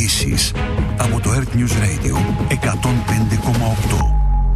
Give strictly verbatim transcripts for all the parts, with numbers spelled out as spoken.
Ειδήσεις από το Earth News Radio εκατόν πέντε κόμμα οκτώ.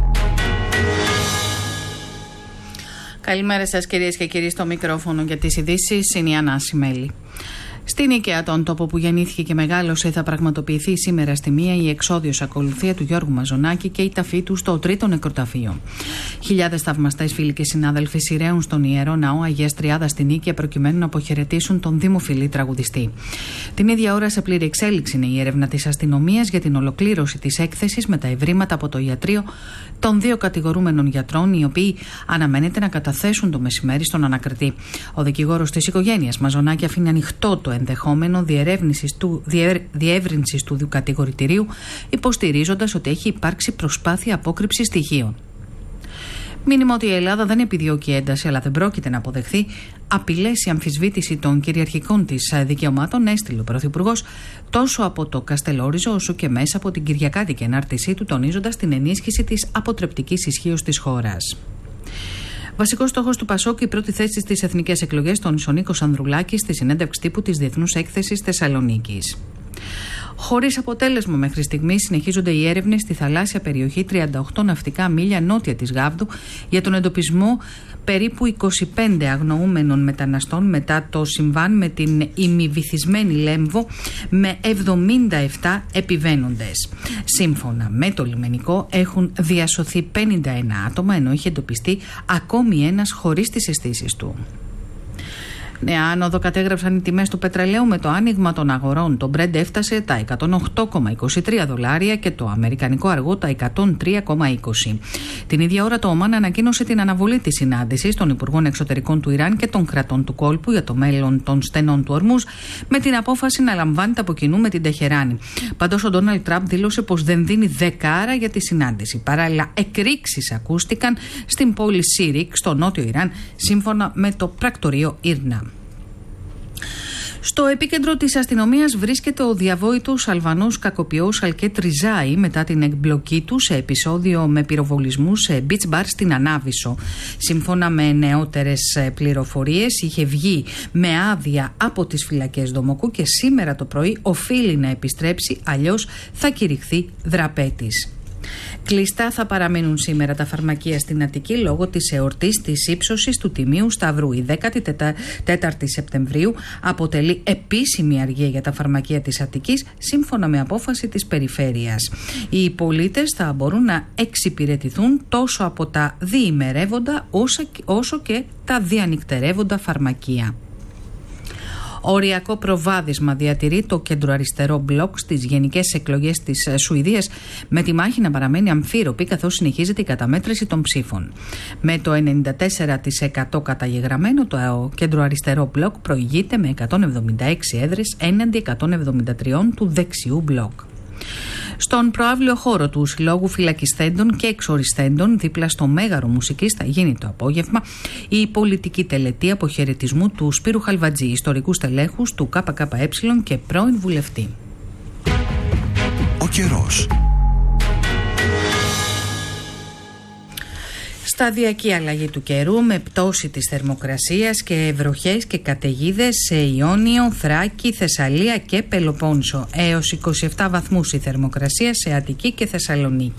Καλημέρα σας κυρίες και κύριοι, στο μικρόφωνο για τις ειδήσεις είναι η Ανάση Μέλη. Στην Οικαία, τον τόπο που γεννήθηκε και μεγάλωσε, θα πραγματοποιηθεί σήμερα στη μία η εξόδιος ακολουθία του Γιώργου Μαζονάκη και η ταφή του στο τρίτο νεκροταφείο. Χιλιάδες θαυμαστές φίλοι και συνάδελφοι σειραίουν στον Ιερό Ναό Αγίας Τριάδας στην Νίκαια προκειμένου να αποχαιρετήσουν τον δημοφιλή τραγουδιστή. Την ίδια ώρα, σε πλήρη εξέλιξη είναι η έρευνα της αστυνομίας για την ολοκλήρωση της έκθεσης με τα ευρήματα από το ιατρείο των δύο κατηγορούμενων γιατρών, οι οποίοι αναμένεται να καταθέσουν το μεσημέρι στον ανακριτή. Ο δικηγόρος της οικογένειας Μαζονάκη αφήνει ανοιχτό το ενδεχόμενο διερεύνησης του, διε, διεύρυνσης του κατηγορητηρίου, υποστηρίζοντας ότι έχει υπάρξει προσπάθεια απόκρυψης στοιχείων. Μήνυμα ότι η Ελλάδα δεν επιδιώκει ένταση, αλλά δεν πρόκειται να αποδεχθεί απειλές ή αμφισβήτηση των κυριαρχικών της δικαιωμάτων, έστειλε ο Πρωθυπουργός τόσο από το Καστελόριζο όσο και μέσα από την κυριακάτικη ενάρτησή του, τονίζοντας την ενίσχυση της αποτρεπτικής ισχύως της χώρας. Βασικός στόχος του Πασόκ, η πρώτη θέση στις εθνικές εκλογές, τόνισε ο Νίκος Ανδρουλάκης στη συνέντευξη τύπου της Διεθνούς Έκθεσης Θεσσαλονίκης. Χωρίς αποτέλεσμα μέχρι στιγμής, συνεχίζονται οι έρευνες στη θαλάσσια περιοχή τριάντα οκτώ ναυτικά μίλια νότια της Γάβδου για τον εντοπισμό περίπου είκοσι πέντε αγνοούμενων μεταναστών μετά το συμβάν με την ημιβυθισμένη Λέμβο με εβδομήντα επτά επιβαίνοντες. Σύμφωνα με το λιμενικό, έχουν διασωθεί πενήντα ένα άτομα, ενώ έχει εντοπιστεί ακόμη ένας χωρίς τις αισθήσεις του. Νέα άνοδο κατέγραψαν οι τιμές του πετρελαίου με το άνοιγμα των αγορών. Το Brent έφτασε τα εκατόν οκτώ κόμμα είκοσι τρία δολάρια και το αμερικανικό αργό τα εκατόν τρία κόμμα είκοσι. Την ίδια ώρα το Ομάν ανακοίνωσε την αναβολή της συνάντησης των Υπουργών Εξωτερικών του Ιράν και των κρατών του κόλπου για το μέλλον των στενών του Ορμούζ, με την απόφαση να λαμβάνεται από κοινού με την Τεχεράνη. Παντός ο Ντόναλντ Τραμπ δήλωσε πως δεν δίνει δεκάρα για τη συνάντηση. Παράλληλα, εκρήξεις ακούστηκαν στην πόλη Σίρικ, στο νότιο Ιράν, σύμφωνα με το πρακτορείο Ίρνα. Στο επίκεντρο της αστυνομίας βρίσκεται ο διαβόητος Αλβανός κακοποιός Αλκέτ Ριζάη μετά την εκμπλοκή του σε επεισόδιο με πυροβολισμού σε beach bar στην Ανάβησσο. Σύμφωνα με νεότερες πληροφορίες, είχε βγει με άδεια από τις φυλακές Δομοκού και σήμερα το πρωί οφείλει να επιστρέψει, αλλιώς θα κηρυχθεί δραπέτης. Κλειστά θα παραμείνουν σήμερα τα φαρμακεία στην Αττική λόγω της εορτής της ύψωσης του Τιμίου Σταυρού. Η δέκατη τέταρτη Σεπτεμβρίου αποτελεί επίσημη αργία για τα φαρμακεία της Αττικής, σύμφωνα με απόφαση της περιφέρειας. Οι πολίτες θα μπορούν να εξυπηρετηθούν τόσο από τα διημερεύοντα όσο και τα διανυκτερεύοντα φαρμακεία. Οριακό προβάδισμα διατηρεί το κεντροαριστερό μπλοκ στις γενικές εκλογές της Σουηδίας, με τη μάχη να παραμένει αμφίροπη καθώς συνεχίζεται η καταμέτρηση των ψήφων. Με το ενενήντα τέσσερα τοις εκατό καταγεγραμμένο, το κεντροαριστερό μπλοκ προηγείται με εκατόν εβδομήντα έξι έδρες έναντι εκατόν εβδομήντα τρία του δεξιού μπλοκ. Στον προαύλιο χώρο του Συλλόγου Φυλακισθέντων και Εξοριστέντων, δίπλα στο Μέγαρο Μουσικής, θα γίνει το απόγευμα η πολιτική τελετή αποχαιρετισμού του Σπύρου Χαλβατζή, ιστορικού στελέχους του ΚΚΕ και πρώην βουλευτή. Ο καιρός. Σταδιακή αλλαγή του καιρού με πτώση της θερμοκρασίας και βροχές και καταιγίδες σε Ιόνιο, Θράκη, Θεσσαλία και Πελοπόννησο. Έως είκοσι επτά βαθμούς η θερμοκρασία σε Αττική και Θεσσαλονίκη.